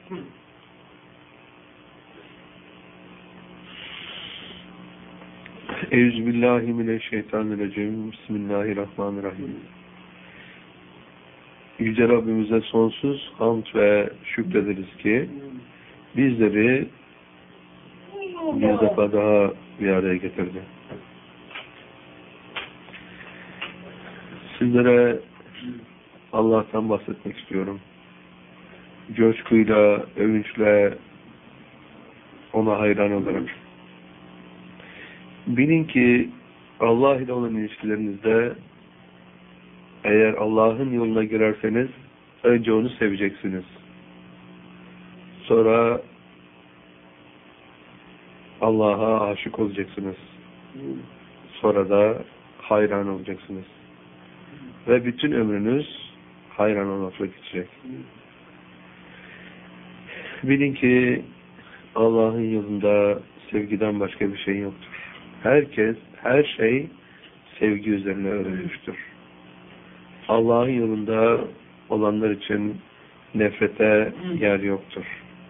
Euzubillahimineşşeytanirracim. Bismillahirrahmanirrahim. Yüce Rabbimize sonsuz hamd ve şükrederiz ki bizleri bir defa daha bir araya getirdi. Sizlere Allah'tan bahsetmek istiyorum. Coşkuyla, övünçle ona hayran olarak. Bilin ki Allah ile olan ilişkilerinizde eğer Allah'ın yoluna girerseniz önce onu seveceksiniz. Sonra Allah'a aşık olacaksınız. Sonra da hayran olacaksınız. Ve bütün ömrünüz hayran olmakla geçecek. Bilin ki Allah'ın yolunda sevgiden başka bir şey yoktur. Herkes, her şey sevgi üzerine örülmüştür. Allah'ın yolunda olanlar için nefrete yer yoktur.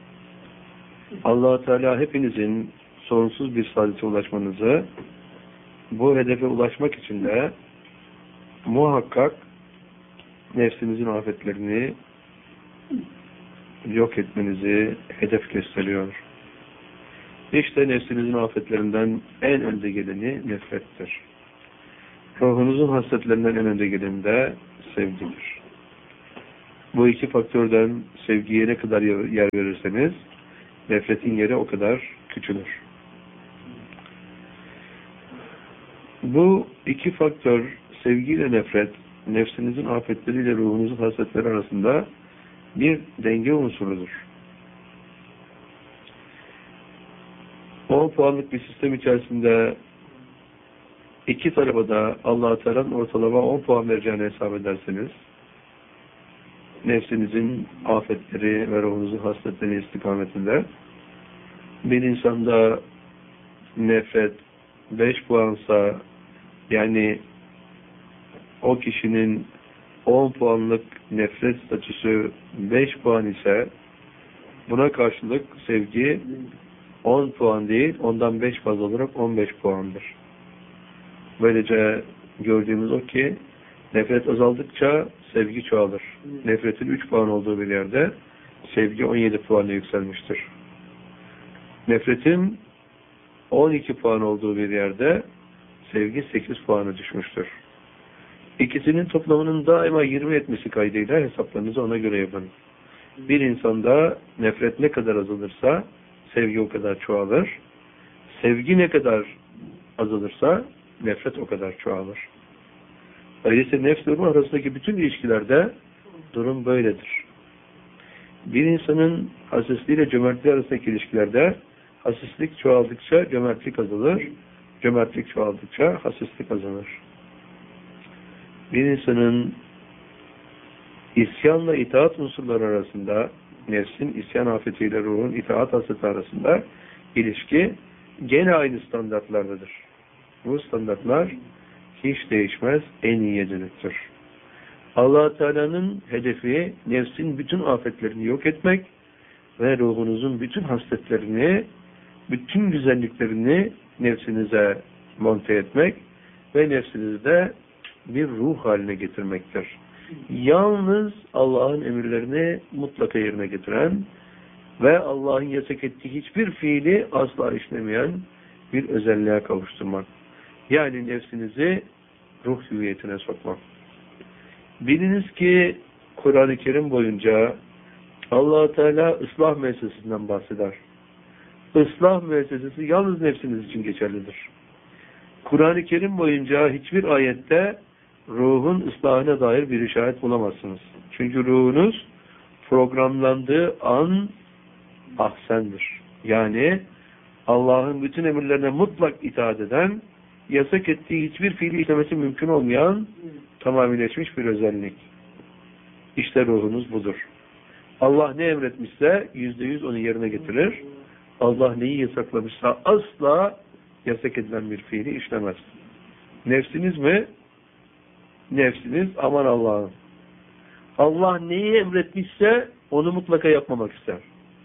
Allah Teala hepinizin sonsuz bir saadete ulaşmanızı, bu hedefe ulaşmak için de muhakkak nefsinizin afetlerini yok etmenizi hedef gösteriyor. İşte nefsinizin afetlerinden en önde geleni nefrettir. Ruhunuzun hasretlerinden en önde geleni de sevgidir. Bu iki faktörden sevgiye ne kadar yer verirseniz nefretin yeri o kadar küçülür. Bu iki faktör, sevgi ile nefret, nefsinizin afetleriyle ruhunuzun hasretleri arasında bir denge unsurudur. 10 puanlık bir sistem içerisinde iki tarafa da Allah-u Teala'nın ortalama 10 puan vereceğini hesap ederseniz, nefsinizin afetleri ve ruhunuzun hasretleri istikametinde bir insanda nefret 5 puansa, yani o kişinin 10 puanlık nefret statüsü 5 puan ise, buna karşılık sevgi 10 puan değil, ondan 5 fazla olarak 15 puandır. Böylece gördüğümüz o ki nefret azaldıkça sevgi çoğalır. Nefretin 3 puan olduğu bir yerde sevgi 17 puanla yükselmiştir. Nefretin 12 puan olduğu bir yerde sevgi 8 puana düşmüştür. İkisinin toplamının daima 20 etmesi kaydıyla hesaplarınızı ona göre yapın. Bir insanda nefret ne kadar azalırsa sevgi o kadar çoğalır. Sevgi ne kadar azalırsa nefret o kadar çoğalır. Öyleyse nefs ve ruh arasındaki bütün ilişkilerde durum böyledir. Bir insanın hasisliğiyle cömertliği arasındaki ilişkilerde hasislik çoğaldıkça cömertlik azalır. Cömertlik çoğaldıkça hasislik azalır. Bir insanın isyanla itaat unsurları arasında, nefsin isyan afetiyle ruhun itaat hasreti arasında ilişki gene aynı standartlardadır. Bu standartlar hiç değişmez, en iyiye dönüktür. Allah Teala'nın hedefi nefsin bütün afetlerini yok etmek ve ruhunuzun bütün hasletlerini, bütün güzelliklerini nefsinize monte etmek ve nefsinizi de bir ruh haline getirmektir. Yalnız Allah'ın emirlerini mutlaka yerine getiren ve Allah'ın yasak ettiği hiçbir fiili asla işlemeyen bir özelliğe kavuşturmak. Yani nefsinizi ruh hüviyetine sokmak. Biliniz ki Kur'an-ı Kerim boyunca Allah-u Teala ıslah müessesesinden bahseder. Islah müessesesi yalnız nefsiniz için geçerlidir. Kur'an-ı Kerim boyunca hiçbir ayette ruhun ıslahına dair bir işaret bulamazsınız. Çünkü ruhunuz programlandığı an ahsendir. Yani Allah'ın bütün emirlerine mutlak itaat eden, yasak ettiği hiçbir fiili işlemesi mümkün olmayan tamamileşmiş bir özellik. İşte ruhunuz budur. Allah ne emretmişse %100 onu yerine getirir. Allah neyi yasaklamışsa asla yasak edilen bir fiili işlemez. Nefsiniz mi? Nefsiniz aman Allah'ım. Allah neyi emretmişse onu mutlaka yapmamak ister.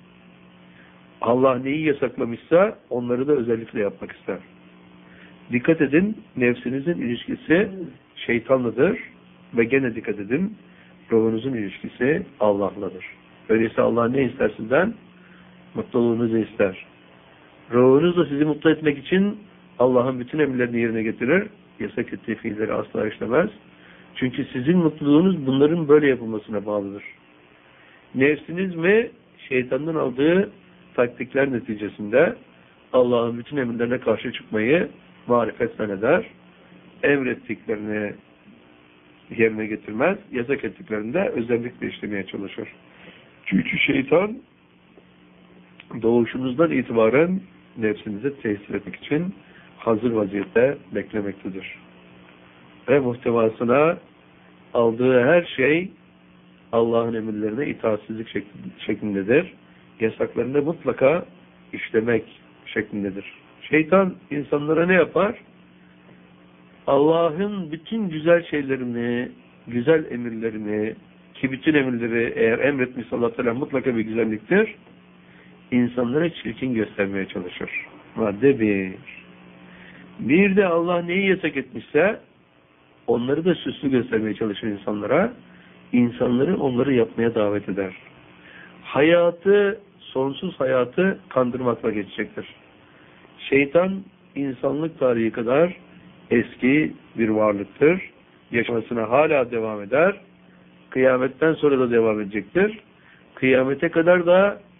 Allah neyi yasaklamışsa onları da özellikle yapmak ister. Dikkat edin, nefsinizin ilişkisi şeytanladır ve gene dikkat edin, ruhunuzun ilişkisi Allah'ladır. Öyleyse Allah ne ister sizden? Mutluluğunuzu ister. Ruhunuz da sizi mutlu etmek için Allah'ın bütün emirlerini yerine getirir. Yasak ettiği fiilleri asla işlemez. Çünkü sizin mutluluğunuz bunların böyle yapılmasına bağlıdır. Nefsiniz mi şeytandan aldığı taktikler neticesinde Allah'ın bütün emirlerine karşı çıkmayı marifet zanneder. Emrettiklerini yerine getirmez. Yasak ettiklerini de özellikle işlemeye çalışır. Çünkü şeytan doğuşunuzdan itibaren nefsinize tesir etmek için hazır vaziyette beklemektedir. Ve muhtevasına aldığı her şey Allah'ın emirlerine itaatsizlik şeklindedir. Yasaklarını mutlaka işlemek şeklindedir. Şeytan insanlara ne yapar? Allah'ın bütün güzel şeylerini, güzel emirlerini, ki bütün emirleri eğer emretmiş Allah Teala mutlaka bir güzelliktir, insanlara çirkin göstermeye çalışır. Madde 1. Bir de Allah neyi yasak etmişse onları da süslü göstermeye çalışır insanlara. İnsanları onları yapmaya davet eder. Hayatı, sonsuz hayatı kandırmakla geçecektir. Şeytan insanlık tarihi kadar eski bir varlıktır. Yaşamasına hala devam eder. Kıyametten sonra da devam edecektir. Kıyamete kadar da